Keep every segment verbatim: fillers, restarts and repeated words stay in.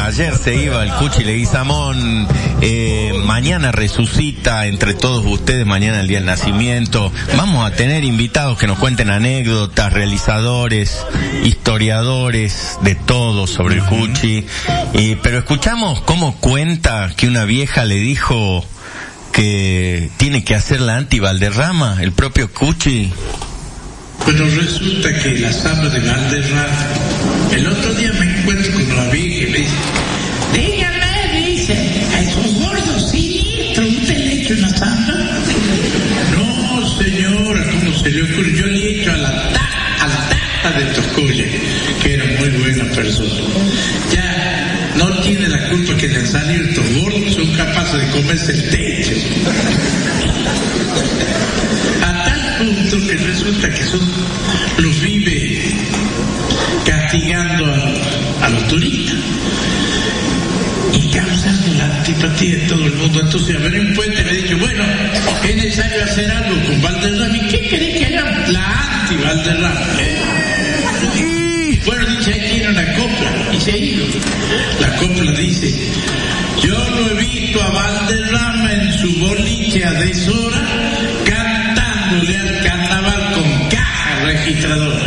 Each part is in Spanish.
ayer se iba el Cuchi Leguizamón, eh, mañana resucita entre todos ustedes, mañana el día del nacimiento. Vamos a tener invitados que nos cuenten anécdotas, realizadores, historiadores, de todo sobre el Cuchi. Y, pero escuchamos cómo cuenta que una vieja le dijo que tiene que hacer la anti-Valderrama, el propio Cuchi. Bueno, resulta que la samba de Valderrama, el otro día me encuentro con la vieja y le dice, dígame, dice, a esos gordos sinistros, ¿usted le ha hecho una samba? No, señora, ¿cómo se le ocurre? Yo le he hecho a la tata, a la tata de Toscoya, que era muy buena persona. Ya no tiene la culpa que le han salido estos gordos, son capaces de comerse el techo. A tal punto que resulta que son, los vive castigando a, a los turistas y causando la antipatía de todo el mundo. Entonces, a ver, en Puente le he dicho, bueno, es necesario hacer algo con Valderrama. ¿Y qué querés que haga? La anti-Valderrama. Bueno, dice, ahí tiene una copla y se ha ido. La copla dice, yo no he visto a Valderrama en su boliche a deshora cantándole al carnaval con caja registradora.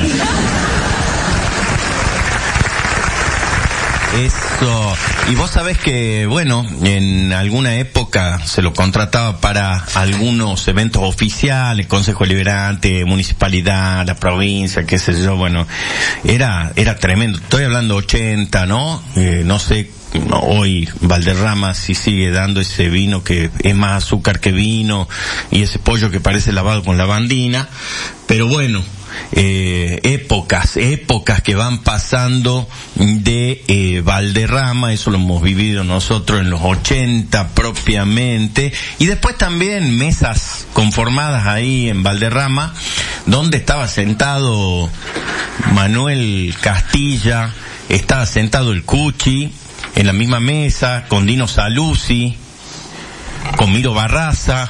Eso. Y vos sabés que, bueno, en alguna época se lo contrataba para algunos eventos oficiales, Consejo Deliberante, Municipalidad, la provincia, qué sé yo, bueno, era, era tremendo. Estoy hablando ochenta, ¿no? Eh, no sé, no, hoy Valderrama sí sigue dando ese vino que es más azúcar que vino y ese pollo que parece lavado con lavandina, pero bueno, Eh, épocas, épocas que van pasando de eh, Valderrama, eso lo hemos vivido nosotros en los ochenta propiamente, y después también mesas conformadas ahí en Valderrama, donde estaba sentado Manuel Castilla, estaba sentado el Cuchi, en la misma mesa, con Dino Saluzzi, con Miro Barraza,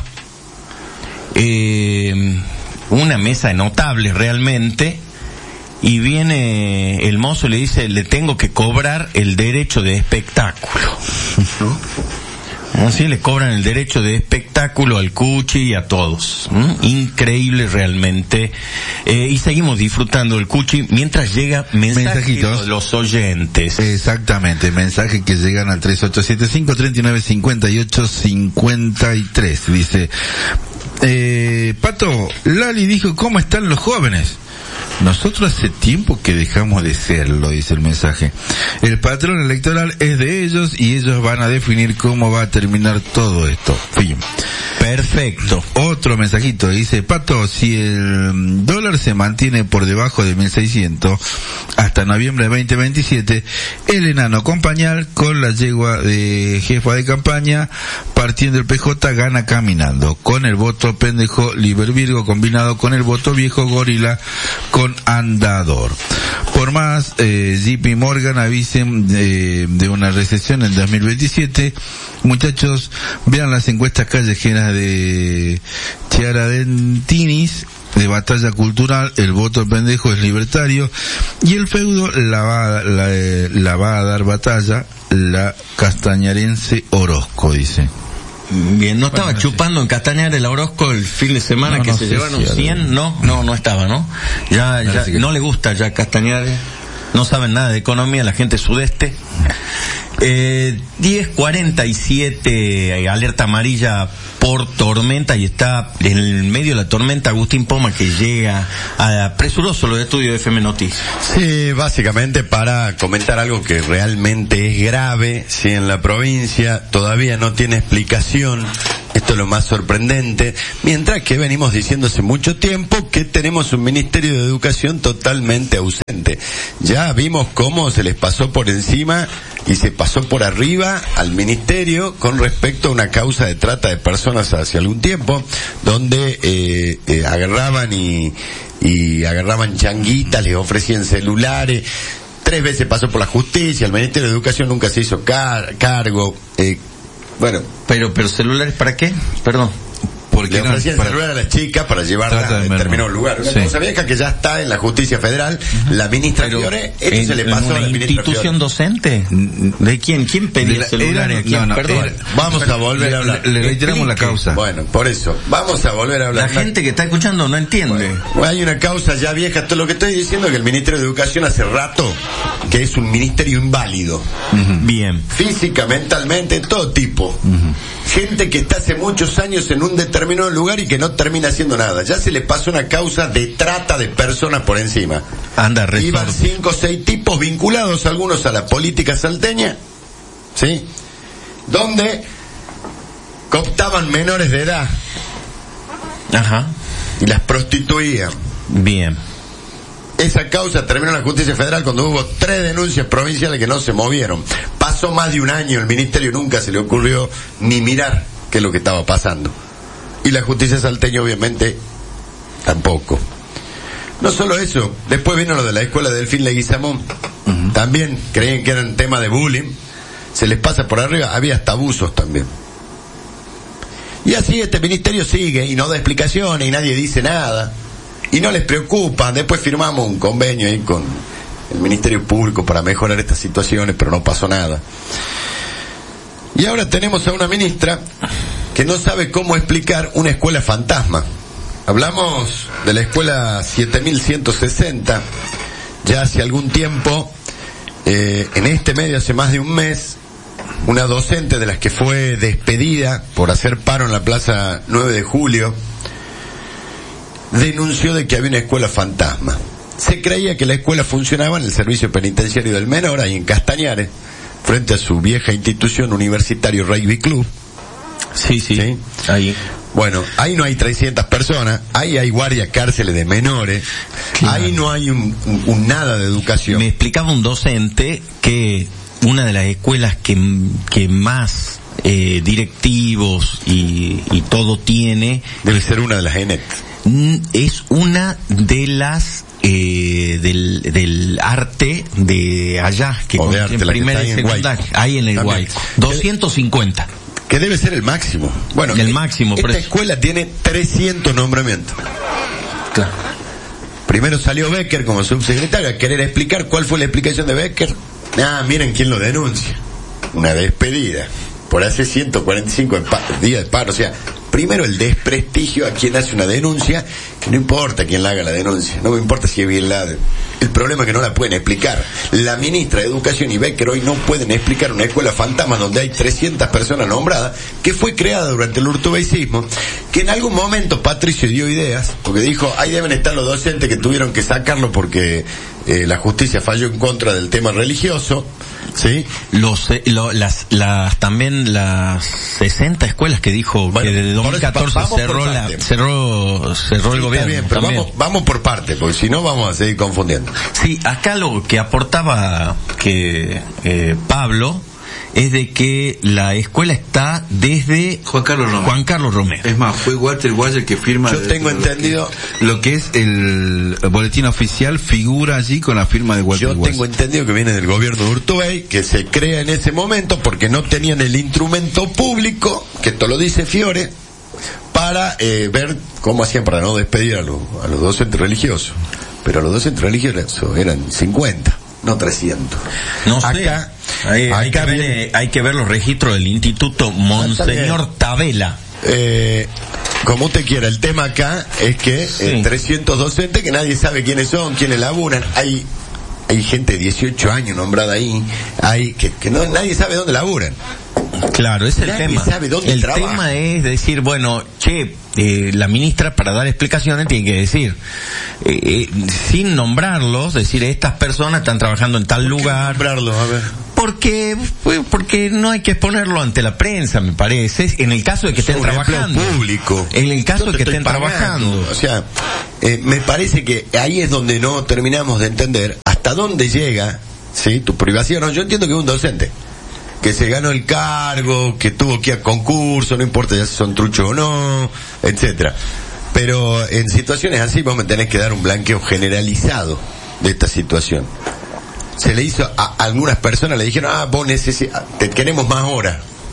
eh... una mesa de notables realmente, y viene el mozo y le dice, le tengo que cobrar el derecho de espectáculo. Así le cobran el derecho de espectáculo al Cuchi y a todos. ¿Mm? Increíble realmente. Eh, y seguimos disfrutando del Cuchi mientras llega mensajitos de los oyentes. Exactamente, mensajes que llegan al tres ocho siete cinco, tres nueve cinco ocho cinco tres. Dice, eh, Pato, Lali dijo, ¿cómo están los jóvenes? Nosotros hace tiempo que dejamos de serlo, dice el mensaje. El patrón electoral es de ellos y ellos van a definir cómo va a terminar todo esto. Fin. Perfecto. Otro mensajito dice, Pato, si el dólar se mantiene por debajo de mil seiscientos hasta noviembre de veinte veintisiete, el enano con pañal con la yegua de jefa de campaña partiendo el P J gana caminando, con el voto pendejo Liber Virgo combinado con el voto viejo gorila con andador. Por más, eh, J P Morgan avisen de, de una recesión en dos mil veintisiete. Muchachos, vean las encuestas callejeras de Chiara Dentinis, de Batalla Cultural, el voto pendejo es libertario, y el feudo la va, la, la va a dar batalla la castañarense Orozco, dice. Bien, ¿no estaba bueno, chupando sí. en Castañar el Orozco el fin de semana no, que no se llevaron si cien? No, no, no estaba, ¿no? Ya, ya, no le gusta ya Castañar, no saben nada de economía, la gente sudeste. Eh, diez cuarenta y siete, alerta amarilla por tormenta, y está en el medio de la tormenta Agustín Poma, que llega a presuroso los estudios de F M Noticias. Sí, básicamente para comentar algo que realmente es grave, si en la provincia todavía no tiene explicación. Esto es lo más sorprendente, mientras que venimos diciendo hace mucho tiempo que tenemos un Ministerio de Educación totalmente ausente. Ya vimos cómo se les pasó por encima y se pasó por arriba al Ministerio con respecto a una causa de trata de personas hace algún tiempo, donde eh, eh, agarraban y, y agarraban changuitas, les ofrecían celulares. Tres veces pasó por la justicia, el Ministerio de Educación nunca se hizo car- cargo, eh, Bueno, pero pero celulares ¿para qué? Perdón. Porque le ofrecían para, celular a las chicas para llevarlas a determinado lugar. Una sí. cosa vieja que ya está en la justicia federal. Uh-huh. La ministra Pero Fiore, esto en, se le pasó en a la ministra institución Fiore. docente? ¿De quién? ¿Quién pedía la, celulares? era, ¿Quién? no, no, Perdón. era, vamos a volver a hablar. Le, le reiteramos la causa. Bueno, por eso, vamos a volver a hablar. La gente que está escuchando no entiende. Bueno, hay una causa ya vieja. Todo lo que estoy diciendo es que el Ministerio de Educación hace rato que es un ministerio inválido. Uh-huh. Bien. Física, mentalmente, todo tipo. Uh-huh. Gente que está hace muchos años en un determinado lugar y que no termina haciendo nada. Ya se le pasó una causa de trata de personas por encima. Anda, resorte. Iban cinco o seis tipos vinculados, algunos a la política salteña, ¿sí? Donde cooptaban menores de edad. Ajá. Y las prostituían. Bien. Esa causa terminó en la justicia federal cuando hubo tres denuncias provinciales que no se movieron. Pasó más de un año, el ministerio nunca se le ocurrió ni mirar qué es lo que estaba pasando. Y la justicia salteña obviamente tampoco. No solo eso, después vino lo de la escuela de Delfín Leguizamón. Uh-huh. También creían que eran tema de bullying. Se les pasa por arriba, había hasta abusos también. Y así este ministerio sigue y no da explicaciones y nadie dice nada. Y no les preocupa. Después firmamos un convenio ahí con el Ministerio Público para mejorar estas situaciones, pero no pasó nada. Y ahora tenemos a una ministra que no sabe cómo explicar una escuela fantasma. Hablamos de la escuela siete mil ciento sesenta, ya hace algún tiempo, eh, en este medio hace más de un mes, una docente de las que fue despedida por hacer paro en la Plaza nueve de julio, denunció de que había una escuela fantasma. Se creía que la escuela funcionaba en el servicio penitenciario del menor, ahí en Castañares, frente a su vieja institución Universitario Rugby Club. Sí, sí, ¿Sí? Ahí. Bueno, ahí no hay trescientas personas, ahí hay guardias cárceles de menores, claro. Ahí no hay un, un, un nada de educación. Me explicaba un docente que una de las escuelas que, que más eh, directivos y, y todo tiene... Debe ser una de las E N E T. Es una de las eh, del, del arte de allá, que o de arte, en primera y secundaria, ahí en el Guayco. doscientos cincuenta. Que debe ser el máximo. Bueno, el máximo. Esta pero... escuela tiene trescientos nombramientos. Claro. Primero salió Becker como subsecretario a querer explicar cuál fue la explicación de Becker. Ah, miren quién lo denuncia. Una despedida. Por hace ciento cuarenta y cinco días de paro. O sea, primero el desprestigio a quien hace una denuncia, que no importa quién la haga la denuncia, no me importa si es Bin Laden. El problema es que no la pueden explicar. La ministra de Educación y Becker hoy no pueden explicar una escuela fantasma donde hay trescientas personas nombradas, que fue creada durante el urtubeicismo, que en algún momento Patricio dio ideas, porque dijo, ahí deben estar los docentes que tuvieron que sacarlo porque eh, la justicia falló en contra del tema religioso. Sí, los lo, las las también las sesenta escuelas que dijo bueno, que desde dos mil catorce cerró la cerró cerró sí, el gobierno. Está bien, pero vamos vamos por parte, porque si no vamos a seguir confundiendo. Sí, acá lo que aportaba que eh, Pablo es de que la escuela está desde Juan Carlos Romero. Juan Carlos Romero. Es más, fue Walter Guay el que firma. Yo tengo lo entendido que, lo que es el boletín oficial figura allí con la firma de Walter Yo Guay. tengo entendido que viene del gobierno de Urtubey, que se crea en ese momento porque no tenían el instrumento público, que esto lo dice Fiore, para eh, ver cómo hacían para no despedir a, lo, a los docentes religiosos. Pero los docentes religiosos eran cincuenta. No trescientos. No sé. Acá, hay, acá hay, que ver, viene, hay que ver los registros del Instituto Monseñor Tabela. Eh, como usted quiera, el tema acá es que sí. eh, trescientos docentes que nadie sabe quiénes son, quiénes laburan. Hay hay gente de dieciocho años nombrada ahí, hay que, que no nadie sabe dónde laburan. Claro, es el nadie tema. Sabe dónde el trabaja. tema es decir, bueno, che, eh, la ministra para dar explicaciones tiene que decir, eh, eh, sin nombrarlos, decir, estas personas están trabajando en tal ¿Por qué lugar. nombrarlos? A ver. Porque, porque no hay que exponerlo ante la prensa, me parece, en el caso de que estén trabajando. Público. En el caso Yo de que estoy estén pagando. trabajando. O sea, eh, me parece que ahí es donde no terminamos de entender hasta dónde llega, ¿sí? Tu privacidad. No, yo entiendo que es un docente que se ganó el cargo, que tuvo que ir a concurso, no importa ya si son truchos o no, etcétera. Pero en situaciones así vos me tenés que dar un blanqueo generalizado de esta situación. Se le hizo a algunas personas, le dijeron, ah, vos necesitas, te queremos más horas.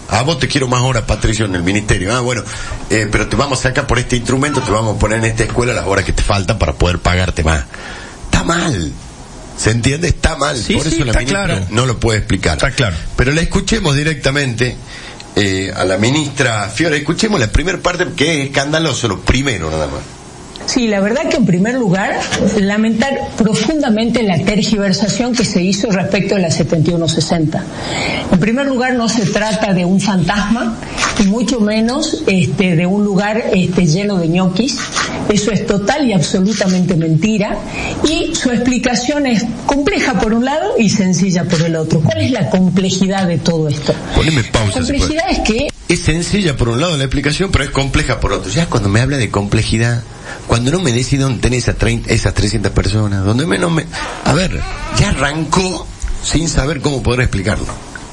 a vos te quiero más horas, Patricio, en el ministerio. Ah, bueno, eh, pero te vamos a sacar por este instrumento, te vamos a poner en esta escuela las horas que te faltan para poder pagarte más. Está mal. ¿Se entiende? Está mal. Sí, por sí, eso la ministra claro. no lo puede explicar. Está claro. Pero la escuchemos directamente eh, a la ministra Fiore. Escuchemos la primera parte, que es escandaloso, lo primero nada más. Sí, la verdad que en primer lugar, lamentar profundamente la tergiversación que se hizo respecto de la setenta y uno sesenta. En primer lugar, no se trata de un fantasma, y mucho menos este, de un lugar este, lleno de ñoquis. Eso es total y absolutamente mentira, y su explicación es compleja por un lado y sencilla por el otro. ¿Cuál es la complejidad de todo esto? Poneme pausa. La complejidad es que... Es sencilla por un lado la explicación, pero es compleja por otro. Ya cuando me habla de complejidad, cuando no me decide dónde tenés esas, treinta, esas trescientas personas, donde menos me... A ver, ya arrancó sin saber cómo poder explicarlo.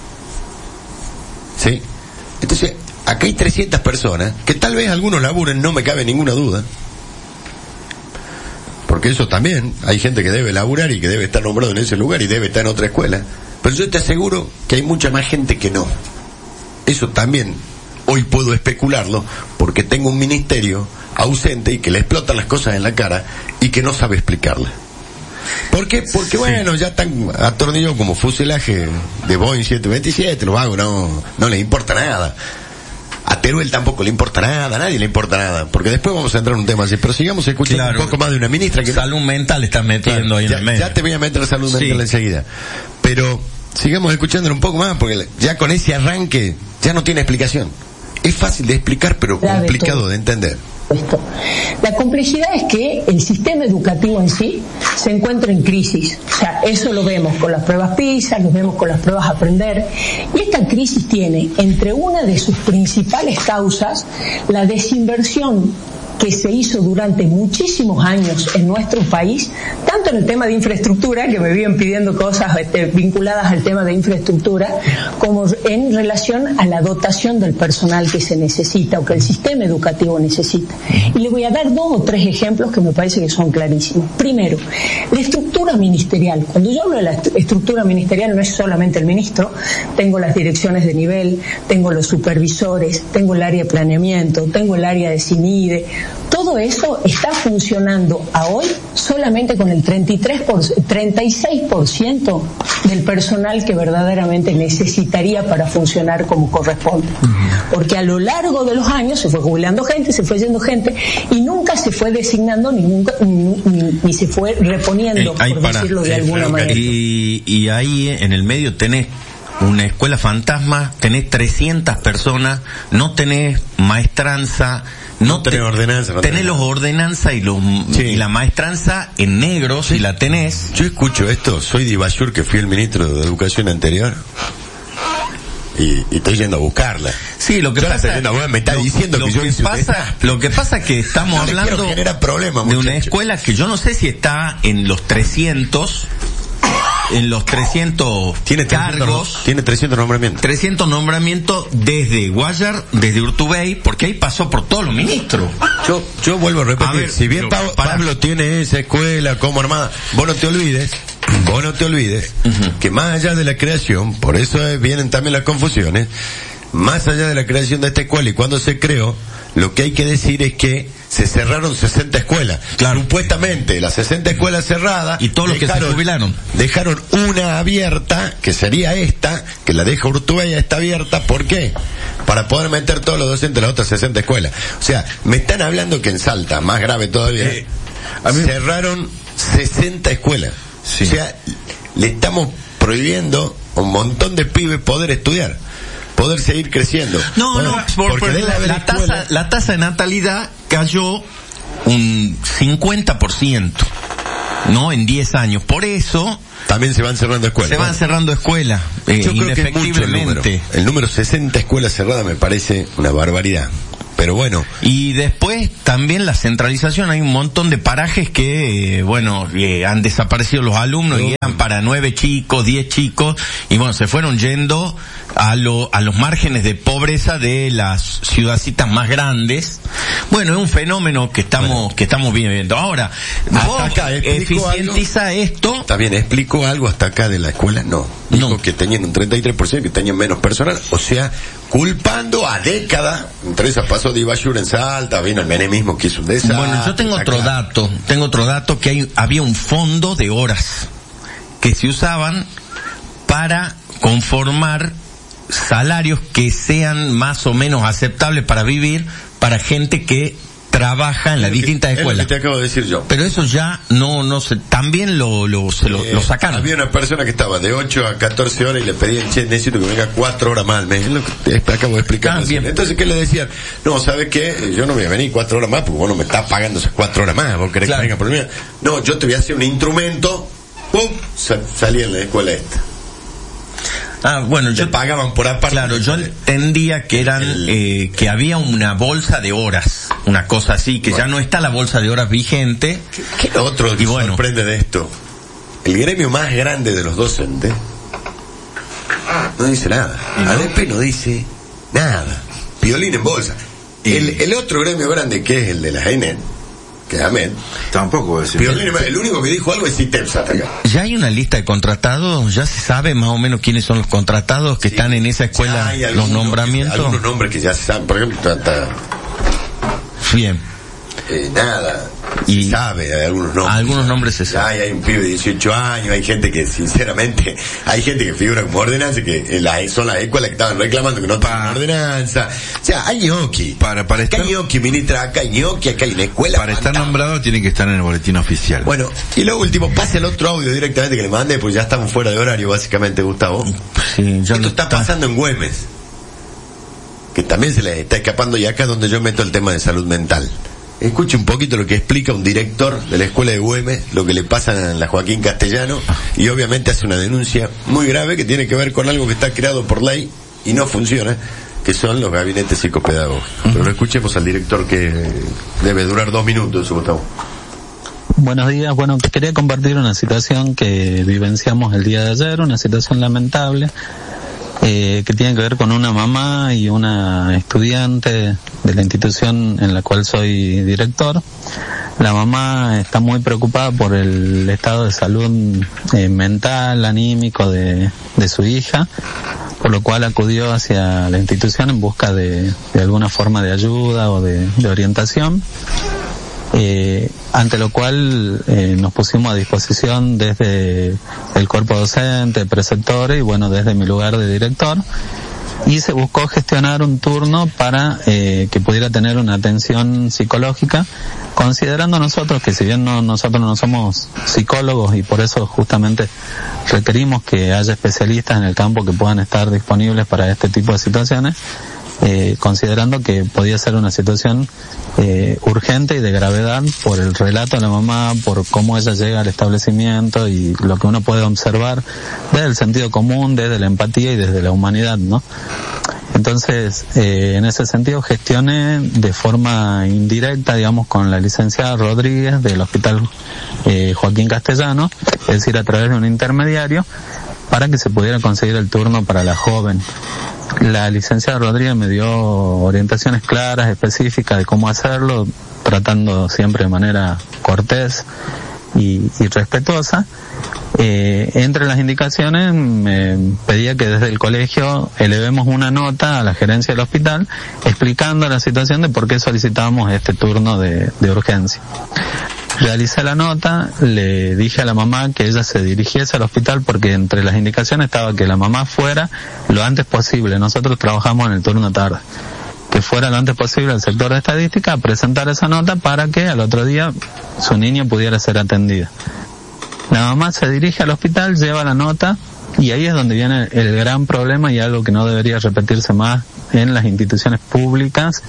¿Sí? Entonces, acá hay trescientas personas, que tal vez algunos laburen, no me cabe ninguna duda. Porque eso también, hay gente que debe laburar y que debe estar nombrado en ese lugar y debe estar en otra escuela. Pero yo te aseguro que hay mucha más gente que no. Eso también, hoy puedo especularlo, porque tengo un ministerio ausente y que le explotan las cosas en la cara y que no sabe explicarle. ¿Por qué? Porque bueno, ya están atornillados como fuselaje de Boeing siete veintisiete, los vagos no, no les importa nada. A Teruel tampoco le importa nada, a nadie le importa nada, porque después vamos a entrar en un tema así, pero sigamos escuchando claro, un poco más de una ministra que... Salud mental estás metiendo claro, ahí en ya, el medio. Ya te voy a meter la salud sí. mental enseguida. Pero sigamos escuchándolo un poco más, porque ya con ese arranque ya no tiene explicación. Es fácil de explicar, pero complicado de entender. Esto. La complejidad es que el sistema educativo en sí se encuentra en crisis. O sea, eso lo vemos con las pruebas PISA, lo vemos con las pruebas Aprender. Y esta crisis tiene, entre una de sus principales causas, la desinversión que se hizo durante muchísimos años en nuestro país, tanto en el tema de infraestructura, que me viven pidiendo cosas este, vinculadas al tema de infraestructura, como en relación a la dotación del personal que se necesita o que el sistema educativo necesita. Y le voy a dar dos o tres ejemplos que me parece que son clarísimos. Primero, la estructura ministerial. Cuando yo hablo de la estructura ministerial, no es solamente el ministro, tengo las direcciones de nivel, tengo los supervisores, tengo el área de planeamiento, tengo el área de CINIDE. Todo eso está funcionando a hoy solamente con el treinta y tres por ciento, treinta y seis por ciento del personal que verdaderamente necesitaría para funcionar como corresponde. Porque a lo largo de los años se fue jubilando gente, se fue yendo gente y nunca se fue designando ningún, ni, ni, ni se fue reponiendo, eh, por para, decirlo de eh, alguna manera. Y, y ahí en el medio tenés una escuela fantasma, tenés trescientas personas, no tenés maestranza, no, no tenés ordenanza, no tenés, tenés los ordenanza y los sí. y la maestranza en negro si sí. la tenés. Yo escucho esto, soy de Ibashur, que fui el ministro de Educación anterior. Y, y estoy yendo a buscarla. Sí, lo que yo pasa yendo, me está lo, diciendo lo que, que yo hice pasa, lo que pasa que estamos no hablando problemas, de una escuela que yo no sé si está en los trescientos en los trescientos tiene cargos, tiene trescientos nombramientos. trescientos nombramientos desde Guayar, desde Urtubey, porque ahí pasó por todos los ministros. Yo yo vuelvo a repetir, a ver, si bien pero, Pablo, Pablo tiene esa escuela como armada, vos no te olvides, vos no te olvides uh-huh. que más allá de la creación, por eso vienen también las confusiones, más allá de la creación de esta escuela y cuando se creó, lo que hay que decir es que se cerraron sesenta escuelas. Claro. Supuestamente las sesenta escuelas cerradas. Y todos los que se jubilaron. Dejaron una abierta, que sería esta, que la deja Urtubey, está abierta. ¿Por qué? Para poder meter todos los docentes de las otras sesenta escuelas. O sea, me están hablando que en Salta, más grave todavía, eh, a mí... cerraron sesenta escuelas. Sí. O sea, le estamos prohibiendo a un montón de pibes poder estudiar, poder seguir creciendo. No, bueno, no, por, por la, la tasa, la tasa de natalidad cayó un cincuenta por ciento, ¿no? En diez años. Por eso también se van cerrando escuelas. Se van cerrando escuelas, eh, Yo creo que es mucho el número. El número sesenta escuelas cerradas me parece una barbaridad. Pero bueno. Y después también la centralización, hay un montón de parajes que, eh, bueno, eh, han desaparecido los alumnos no. y eran para nueve chicos, diez chicos, y bueno, se fueron yendo a lo, a los márgenes de pobreza de las ciudadcitas más grandes. Bueno, es un fenómeno que estamos, bueno. que estamos viendo. Ahora, vos acá, eficientiza algo. Esto. Está bien, ¿explicó algo hasta acá de la escuela? No. Dijo no. que tenían un treinta y tres por ciento, que tenían menos personal, o sea, culpando a décadas. Entre esas pasó Dibashur en Salta, vino el menemismo que hizo un desastre. Bueno, yo tengo otro acá. dato, tengo otro dato que hay, había un fondo de horas que se usaban para conformar salarios que sean más o menos aceptables para vivir para gente que trabaja en las distintas Es escuelas. lo que te acabo de decir yo. Pero eso ya no, no se, también lo, lo, se lo, Eh, lo sacaron. Había una persona que estaba de ocho a catorce horas y le pedían, che, necesito que venga cuatro horas más al mes. Es lo que te acabo de explicar. Ah, bien. Entonces, ¿qué le decían? No, ¿sabes qué? Yo no voy a venir cuatro horas más porque vos no me estás pagando esas cuatro horas más. Vos querés Claro. que venga por mí. No, yo te voy a hacer un instrumento. ¡Pum! Sa- salí en la escuela esta. Ah, bueno, Le yo pagaban por aparte. Claro, yo entendía que eran, El- eh, que había una bolsa de horas, una cosa así, que Bueno. ya no está la bolsa de horas vigente. ¿Qué otro Y que bueno. sorprende de esto? El gremio más grande de los docentes no dice nada. A D P no dice nada. Piolín en bolsa. El, el otro gremio grande, que es el de la G N E T, que es AMED, Tampoco es Piolín, el único que dijo algo es ITEPS hasta acá. Ya hay una lista de contratados, ya se sabe más o menos quiénes son los contratados que Sí. están en esa Ya escuela, hay los algunos nombramientos. que- algunos nombres que ya se saben, por ejemplo, hasta, Bien. eh, nada. Y Se sabe, hay algunos nombres. algunos nombres se saben. Hay, hay un pibe de dieciocho años, hay gente que, sinceramente, hay gente que figura como ordenanza, que en la, son las escuelas que estaban reclamando que no tienen ordenanza. O sea, hay ñoqui. Para, para Acá estar, hay ñoqui, ministra, acá hay ñoqui, acá hay una escuela. para estar fantasma. nombrado tiene que estar en el boletín oficial. Bueno, y lo último, pase el otro audio directamente que le mandé, pues ya estamos fuera de horario, básicamente, Gustavo. Sí, yo Esto no- está pasando en Güemes, que también se les está escapando, y acá es donde yo meto el tema de salud mental. Escuche un poquito lo que explica un director de la escuela de Güemes, lo que le pasa a la Joaquín Castellano, y obviamente hace una denuncia muy grave que tiene que ver con algo que está creado por ley y no funciona, que son los gabinetes psicopedagógicos. Pero lo escuchemos al director, que debe durar dos minutos, Gustavo. Buenos días. Bueno, quería compartir una situación que vivenciamos el día de ayer, una situación lamentable, eh, que tiene que ver con una mamá y una estudiante de la institución en la cual soy director. La mamá está muy preocupada por el estado de salud eh, mental, anímico de, de su hija, por lo cual acudió hacia la institución en busca de, de alguna forma de ayuda o de, de orientación. Eh, ante lo cual eh, nos pusimos a disposición desde el cuerpo docente, preceptores y bueno, desde mi lugar de director, y se buscó gestionar un turno para eh, que pudiera tener una atención psicológica, considerando nosotros que si bien no, nosotros no somos psicólogos y por eso justamente requerimos que haya especialistas en el campo que puedan estar disponibles para este tipo de situaciones, Eh, considerando que podía ser una situación eh, urgente y de gravedad por el relato de la mamá, por cómo ella llega al establecimiento y lo que uno puede observar desde el sentido común, desde la empatía y desde la humanidad, ¿no? Entonces, eh, en ese sentido gestioné de forma indirecta, digamos, con la licenciada Rodríguez del Hospital eh, Joaquín Castellano, es decir, a través de un intermediario, para que se pudiera conseguir el turno para la joven. La licenciada Rodríguez me dio orientaciones claras, específicas de cómo hacerlo, tratando siempre de manera cortés y, y respetuosa. Eh, entre las indicaciones me pedía que desde el colegio elevemos una nota a la gerencia del hospital explicando la situación de por qué solicitábamos este turno de, de urgencia. Realicé la nota, le dije a la mamá que ella se dirigiese al hospital porque entre las indicaciones estaba que la mamá fuera lo antes posible. Nosotros trabajamos en el turno tarde. Que fuera lo antes posible al sector de estadística a presentar esa nota para que al otro día su niña pudiera ser atendida. La mamá se dirige al hospital, lleva la nota y ahí es donde viene el gran problema y algo que no debería repetirse más en las instituciones públicas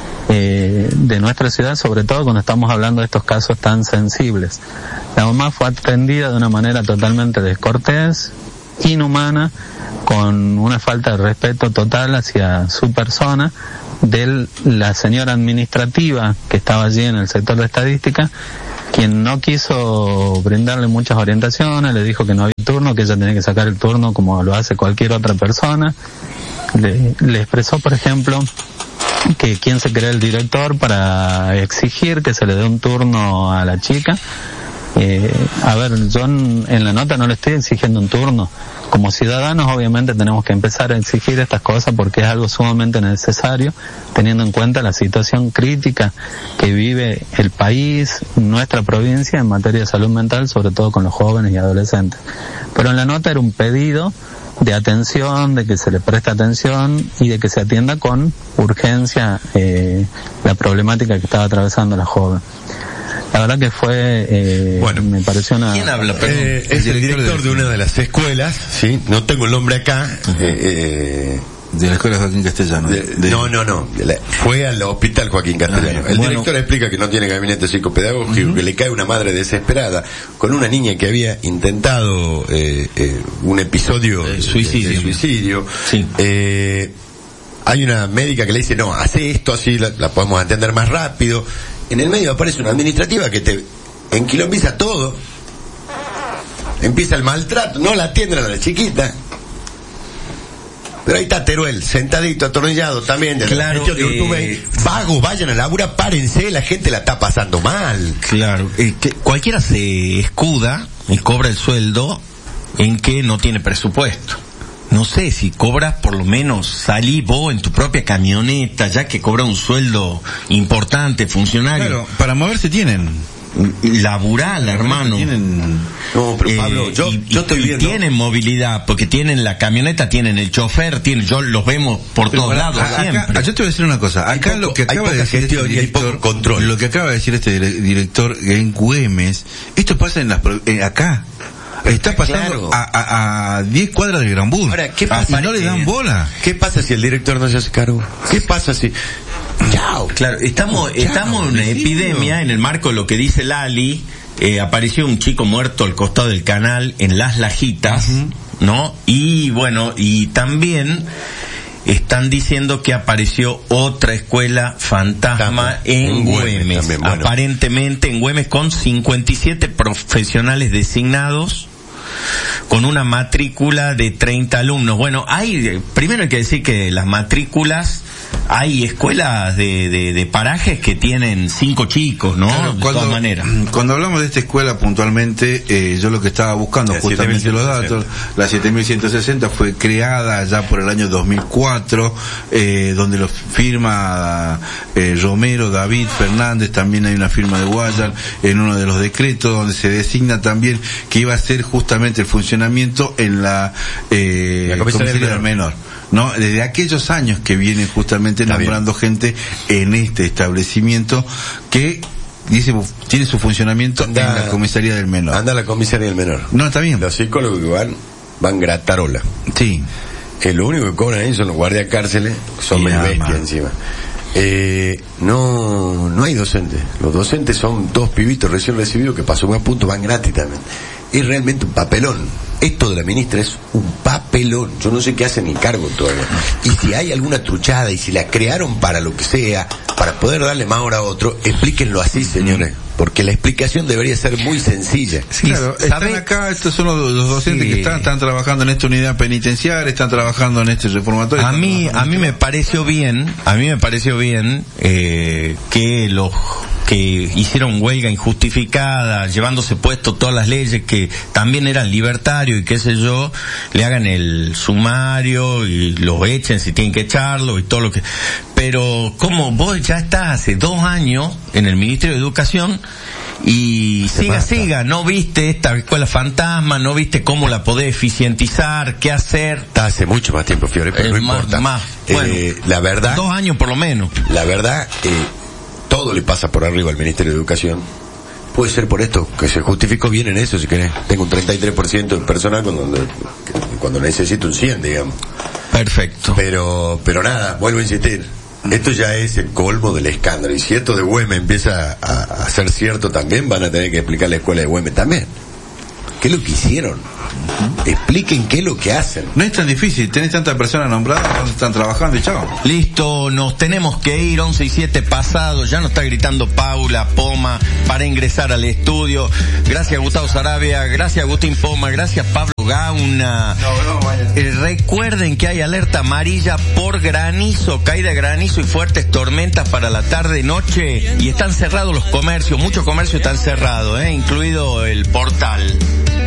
Eh, de nuestra ciudad, sobre todo cuando estamos hablando de estos casos tan sensibles. La mamá fue atendida de una manera totalmente descortés, inhumana, con una falta de respeto total hacia su persona, de la señora administrativa que estaba allí en el sector de estadística, quien no quiso brindarle muchas orientaciones, le dijo que no había turno, que ella tenía que sacar el turno como lo hace cualquier otra persona. Le, le expresó, por ejemplo, que quién se cree el director para exigir que se le dé un turno a la chica, Eh, a ver, yo en, en la nota no le estoy exigiendo un turno. Como ciudadanos obviamente tenemos que empezar a exigir estas cosas porque es algo sumamente necesario, teniendo en cuenta la situación crítica que vive el país, nuestra provincia en materia de salud mental, sobre todo con los jóvenes y adolescentes. Pero en la nota era un pedido de atención, de que se le preste atención y de que se atienda con urgencia eh, la problemática que estaba atravesando la joven. La verdad que fue, eh, bueno, me pareció una... ¿Quién habla? Eh, es el director de una de las escuelas, sí, no tengo el nombre acá, uh-huh. eh, eh, de la escuela Joaquín Castellano. De, de... No, no, no, la, fue al hospital Joaquín Castellano. Ah, el bueno. director explica que no tiene gabinete psicopedagógico, uh-huh. que le cae una madre desesperada con una niña que había intentado eh, eh, un episodio de suicidio. De, de suicidio. Sí. Eh, hay una médica que le dice, no, hace esto, así la, la podemos atender más rápido. En el medio aparece una administrativa que te enquilombiza todo. Empieza el maltrato, no la atienden a la chiquita. Pero ahí está Teruel, sentadito, atornillado también. De claro, de YouTube. Eh, Vagos, vayan a labura, párense, la gente la está pasando mal. Claro, eh, que cualquiera se escuda y cobra el sueldo en que no tiene presupuesto. No sé, si cobras, por lo menos salí vos en tu propia camioneta, ya que cobra un sueldo importante, funcionario. Claro, para moverse tienen. Labural, hermano. Tienen... No, pero Pablo, eh, yo, y, yo estoy y viendo. Tienen movilidad, porque tienen la camioneta, tienen el chofer, tienen, yo los vemos por pero todos lados acá, siempre. Acá, yo te voy a decir una cosa. Acá poco, lo que acaba de decir este director, control. Lo que acaba de decir este director en Güemes, esto pasa en las eh, acá. Está pasando claro. a, a, a diez cuadras del Gran Bus. Ahora, ¿qué pasa? Y no le dan bola. ¿Qué pasa si el director no se hace cargo? ¿Qué pasa si... Chao. Claro, estamos, Chao, estamos en una epidemia, en el marco de lo que dice Lali, eh, apareció un chico muerto al costado del canal en Las Lajitas, uh-huh. ¿no? Y bueno, y también están diciendo que apareció otra escuela fantasma en, en Güemes, Güemes también, bueno. Aparentemente en Güemes con cincuenta y siete profesionales designados, con una matrícula de treinta alumnos. Bueno, hay, primero hay que decir que las matrículas, hay escuelas de, de, de parajes que tienen cinco chicos, ¿no? Claro, de cuando, todas maneras. Cuando hablamos de esta escuela puntualmente, eh, yo lo que estaba buscando, la justamente los datos, la siete mil ciento sesenta fue creada ya por el año dos mil cuatro, eh, donde lo firma eh, Romero, David, Fernández, también hay una firma de Guayar en uno de los decretos, donde se designa también que iba a ser justamente el funcionamiento en la, eh, la comisaría del menor. ¿No? Desde aquellos años que vienen justamente nombrando gente en este establecimiento que dice tiene su funcionamiento anda, en la comisaría del menor. Anda a la comisaría del menor. No, está bien. Los psicólogos que van, van gratarola. Sí. Que lo único que cobran ahí son los guardias cárceles, son más bestias encima. Eh, no, no hay docentes. Los docentes son dos pibitos recién recibidos que pasó un punto, van gratis también. Es realmente un papelón. Esto de la ministra es un papelón. Yo no sé qué hacen ni cargo todavía. Y si hay alguna truchada y si la crearon para lo que sea, para poder darle más hora a otro, explíquenlo así, señores. Porque la explicación debería ser muy sencilla. Sí, claro, están acá, estos son los, los docentes sí. que están, están trabajando en esta unidad penitenciaria, están trabajando en este reformatorio. A mí, a mí me pareció bien, a mí me pareció bien, eh, que los que hicieron huelga injustificada, llevándose puesto todas las leyes que también eran libertarios y qué sé yo, le hagan el sumario y los echen si tienen que echarlo y todo lo que... Pero como vos ya estás hace dos años en el Ministerio de Educación y siga, basta. siga, no viste esta escuela fantasma, no viste cómo la podés eficientizar, qué hacer. Está hace mucho más tiempo, Fiore, pero eh, no más, importa. Más, eh, bueno, la verdad... Dos años por lo menos. La verdad... Eh, todo le pasa por arriba al Ministerio de Educación. Puede ser por esto, que se justificó bien en eso, si querés. Tengo un treinta y tres por ciento de personal cuando, cuando necesito un cien, digamos. Perfecto. Pero, pero nada, vuelvo a insistir. Esto ya es el colmo del escándalo. Y si esto de Güemes empieza a, a ser cierto también, van a tener que explicar la escuela de Güemes también. ¿Qué es lo que hicieron? Expliquen qué es lo que hacen. No es tan difícil, tenés tantas personas nombradas, donde están trabajando y chao. Listo, nos tenemos que ir, once y siete pasado, ya nos está gritando Paula Poma para ingresar al estudio. Gracias Gustavo Sarabia, gracias Agustín Poma, gracias Pablo Gauna. Eh, recuerden que hay alerta amarilla por granizo, caída de granizo y fuertes tormentas para la tarde y noche, y están cerrados los comercios, muchos comercios están cerrados, eh, incluido el Portal.